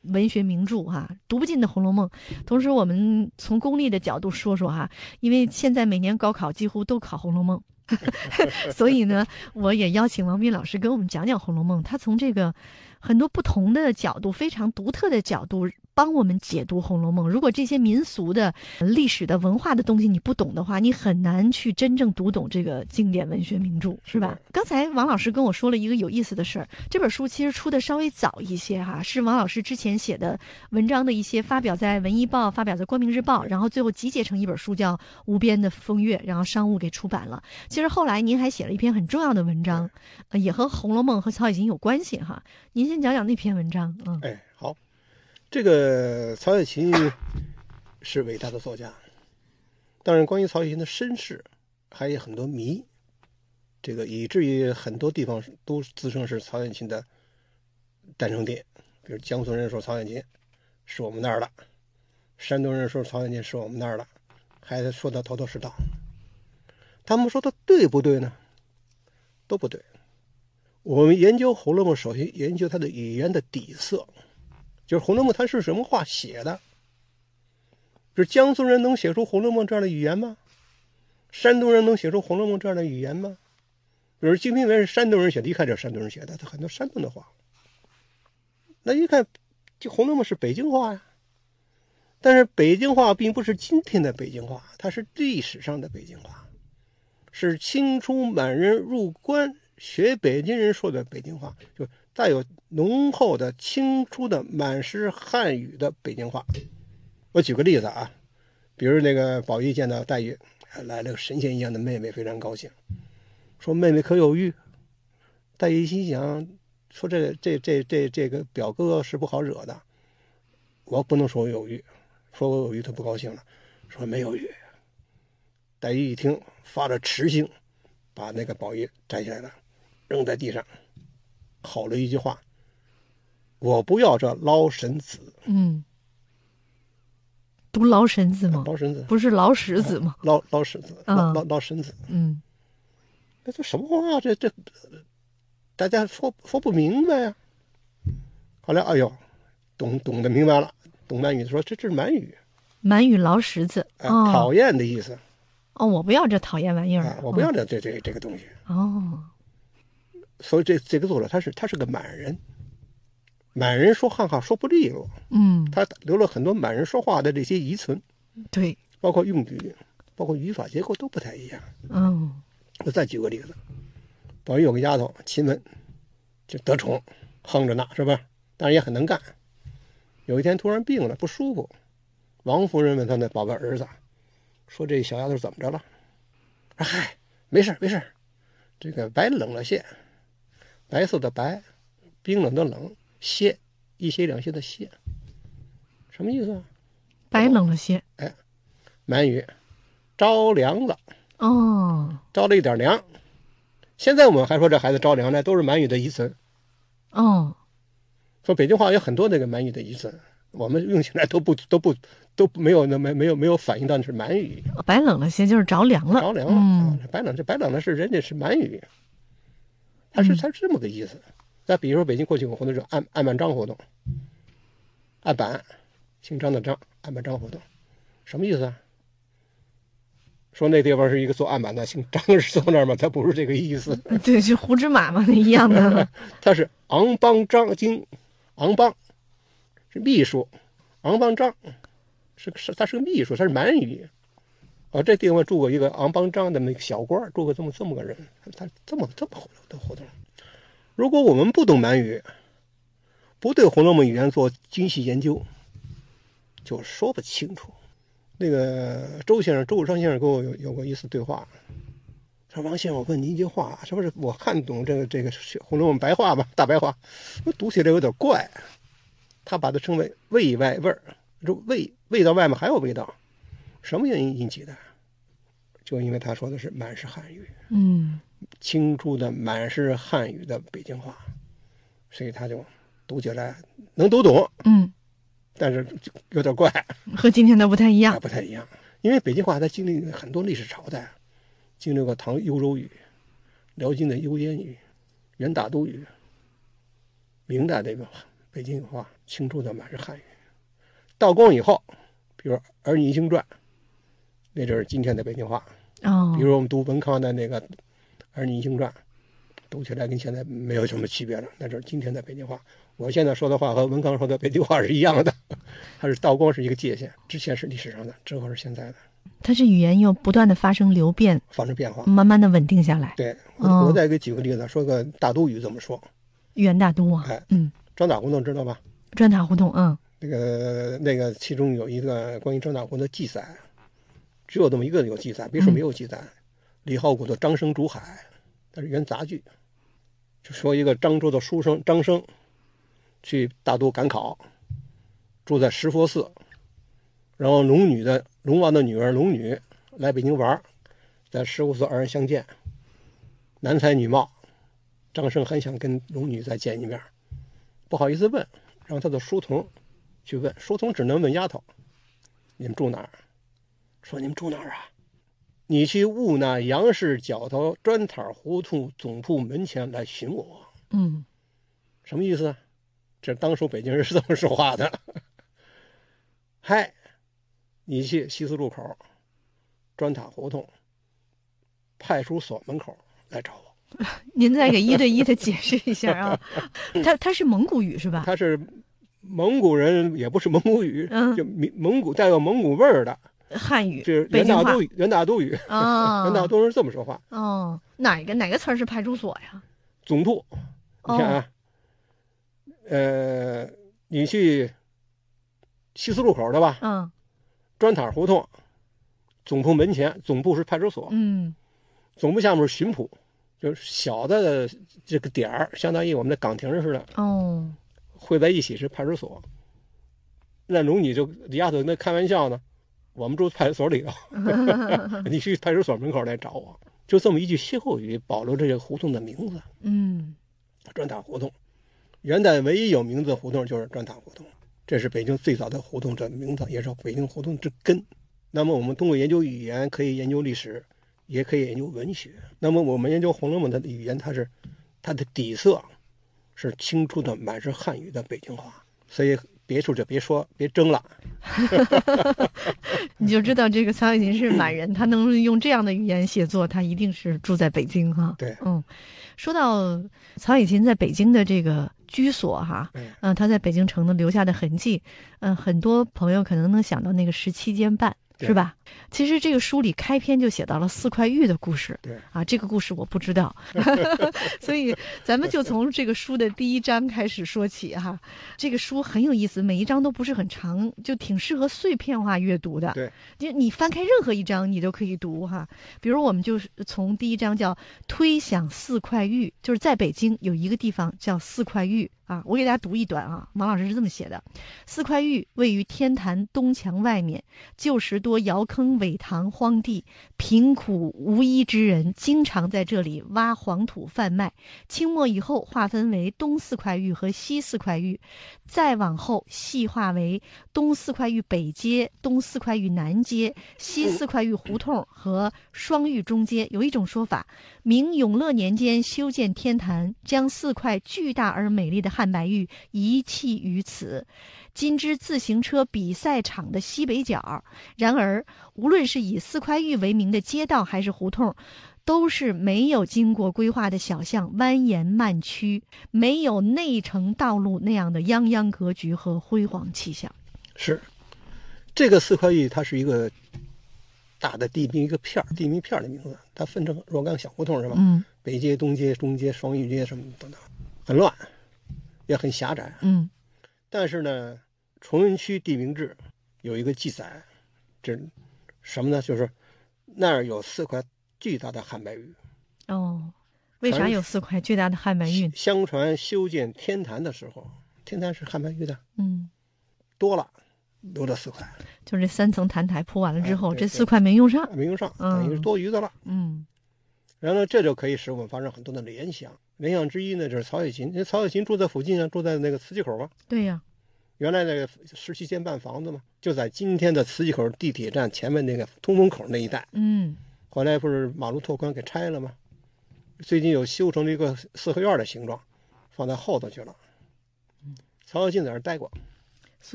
文学名著哈，读不尽的《红楼梦》。同时，我们从功利的角度说说哈，因为现在每年高考几乎都考《红楼梦》，所以呢，我也邀请王斌老师跟我们讲讲《红楼梦》，他从这个很多不同的角度，非常独特的角度，帮我们解读《红楼梦》。如果这些民俗的、历史的、文化的东西你不懂的话，你很难去真正读懂这个经典文学名著，是吧？刚才王老师跟我说了一个有意思的事儿，这本书其实出的稍微早一些哈，是王老师之前写的文章的一些发表在《文艺报》、发表在《光明日报》，然后最后集结成一本书叫《无边的风月》，然后商务给出版了。其实后来您还写了一篇很重要的文章，也和《红楼梦》和曹雪芹有关系哈。您先讲讲那篇文章。 好，这个曹雪芹是伟大的作家，当然关于曹雪芹的身世还有很多谜，这个以至于很多地方都自称是曹雪芹的诞生地，比如江苏人说曹雪芹是我们那儿的，山东人说曹雪芹是我们那儿的，还说的头头是道。他们说的对不对呢？都不对。我们研究《红楼梦》，首先研究它的语言的底色，就是《红楼梦》它是什么话写的。就是江苏人能写出《红楼梦》这样的语言吗？山东人能写出《红楼梦》这样的语言吗？比如《金瓶梅》是山东人写的，一看就是山东人写的，它很多山东的话。那一看，这《红楼梦》是北京话呀。但是北京话并不是今天的北京话，它是历史上的北京话，是清初满人入关学北京人说的北京话，就带有浓厚的清初的满式汉语的北京话。我举个例子啊，比如那个宝玉见到黛玉来了个神仙一样的妹妹，非常高兴，说妹妹可有玉？黛玉心想，说这个表哥是不好惹的，我不能说我有玉，说我有玉他不高兴了，说没有玉。黛玉一听发了痴心，把那个宝玉摘下来了，扔在地上，吼了一句话：我不要这捞神子。 读捞神子吗？ 捞神子不是捞石子吗？ 捞石子，捞神子。这什么话？这大家说不明白呀。后来哎呦，懂得明白了，懂满语说这是满语， 满语捞石子， 讨厌的意思。 我不要这讨厌玩意儿， 我不要这个东西。所以这个作者他是个满人，满人说汉话说不利落，他留了很多满人说话的这些遗存， 对， 包括用语，包括语法结构都不太一样。我再举个例子，宝玉有个丫头晴雯，就得宠，横着呢，是吧？但是也很能干。有一天突然病了，不舒服，王夫人问他那宝贝儿子，说这小丫头怎么着了？嗨，没事，这个白冷了些，白色的白，冰冷的冷，歇，一歇两歇的歇，什么意思啊？ 白冷了些， 满语着凉了，着了一点凉。现在我们还说这孩子着凉呢，都是满语的遗存。说北京话有很多那个满语的遗存，我们用起来都没有反映到是满语。 白冷了些就是着凉了， 白冷的是人家是满语，它是这么个意思。再比如说北京过去有活动是案板张活动，案板，姓张的张，案板张活动，什么意思啊？说那地方是一个做案板的，姓张是坐那儿吗？他不是这个意思。 对，是胡芝麻嘛，那一样的。 他是昂邦张经，昂邦是秘书，昂邦张他是个秘书，他是满语。这地方住过一个昂邦张的那个小官，住过这么个人，他这么活动。如果我们不懂满语，不对《红楼梦》语言做精细研究，就说不清楚。那个周武昌先生跟我有过一次对话，说王先生，我问你一句话，是不是我看懂这个《红楼梦》白话吧，大白话，我读起来有点怪。他把它称为味外味儿，味道外面还有味道，什么原因引起的？就因为他说的是满式汉语，清初的满式汉语的北京话，所以他就读起来能读懂，但是有点怪， 和今天的不太一样， 因为北京话它经历很多历史朝代，经历过唐幽州语、辽金的幽燕语、元大都语、明代这个北京话，清楚的满是汉语。道光以后，比如《儿女行传》，那就是今天的北京话。比如我们读文康的那个《儿女行传》，读起来跟现在没有什么区别了，那就是今天的北京话。我现在说的话和文康说的北京话是一样的，它是道光是一个界限，之前是历史上的，之后是现在的。 它是语言又不断的发生流变， 发生变化， 慢慢的稳定下来。 对，我再给举个例子，说个大都语怎么说？ 元大都啊， 砖塔胡同知道吧？ 砖塔胡同， 那个其中有一个关于砖塔胡同的记载，只有这么一个有记载，别说没有记载。李浩古的《张生竹海》，它是原杂剧，就说一个漳州的书生张生去大都赶考，住在石佛寺，然后龙王的女儿龙女来北京玩，在石佛寺二人相见，男才女貌，张生很想跟龙女再见一面，不好意思问，让他的书童去问，书童只能问丫头：“你们住哪儿？”说：“你们住哪儿啊？你去务那杨氏角头砖塔胡同总铺门前来寻我。”什么意思？这当初北京人是这么说话的。嗨，你去西四路口砖塔胡同派出所门口来找我。 您再给一对一的解释一下啊。他是蒙古语是吧？ 他是蒙古人，也不是蒙古语，就蒙古带有蒙古味儿的汉语， 就是元大都语。元大都人是这么说话。 哪个词儿是派出所呀？ 总部。你看啊，你去西四路口的吧？砖塔胡同总铺门前，总部是派出所。总部下面是巡捕，就是小的这个点儿，相当于我们的岗亭似的。汇在一起是派出所。那龙女就李丫头那开玩笑呢，我们住派出所里头，你去派出所门口来找我。就这么一句歇后语，保留这个胡同的名字。砖塔胡同，元代唯一有名字的胡同就是砖塔胡同，这是北京最早的胡同的名字，也是北京胡同之根。那么我们通过研究语言，可以研究历史，也可以研究文学。那么我们研究《红楼梦》的语言，它的底色是清楚的满是汉语的北京话，所以别处就别说，别争了。 你就知道这个曹雪芹是满人，他能用这样的语言写作，他一定是住在北京哈。 对， 说到曹雪芹在北京的这个居所哈，他在北京城呢留下的痕迹，很多朋友可能能想到那个17间半。是吧？其实这个书里开篇就写到了4块玉的故事。 对啊，这个故事我不知道，所以咱们就从这个书的第1章开始说起哈。这个书很有意思，每一章都不是很长，就挺适合碎片化阅读的。 对， 就你翻开任何一章，你都可以读哈。比如我们就是从第1章叫推想4块玉，就是在北京有一个地方叫4块玉。我给大家读一段啊，王老师是这么写的：4块玉位于天坛东墙外面，旧时多窑坑苇塘荒地，贫苦无依之人经常在这里挖黄土贩卖。清末以后划分为东4块玉和西4块玉，再往后细化为东4块玉北街、东4块玉南街、西4块玉胡同和双玉中街。有一种说法，明永乐年间修建天坛，将4块巨大而美丽的汉白玉遗弃于此，今之自行车比赛场的西北角。然而无论是以4块玉为名的街道还是胡同，都是没有经过规划的小巷，蜿蜒漫曲，没有内城道路那样的泱泱格局和辉煌气象。 是这个4块玉，它是一个大的地名，一个地名片的名字，它分成若干小胡同是吧？北街、东街、中街、双玉街什么等等，很乱，也很狭窄。但是呢，崇文区地名志有一个记载，这什么呢？就是那儿有4块巨大的汉白玉。 为啥有4块巨大的汉白玉？ 相传修建天坛的时候，天坛是汉白玉的，多了，留了4块， 就是这3层坛台铺完了之后，这4块没用上， 等于是多余的了。然后呢，这就可以使我们发生很多的联想。联想之一呢，就是曹雪芹，因为曹雪芹住在附近啊，住在那个磁器口嘛。 对呀， 原来那个17间半房子嘛，就在今天的磁器口地铁站前面那个通风口那一带。后来不是马路拓宽给拆了吗？最近有修成了一个4合院的形状，放在后头去了。 曹雪芹在这儿待过，